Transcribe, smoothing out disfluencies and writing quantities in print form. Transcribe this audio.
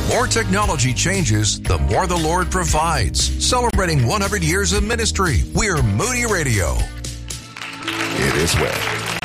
more technology changes, the more the Lord provides. Celebrating 100 years of ministry, we're Moody Radio. It is well.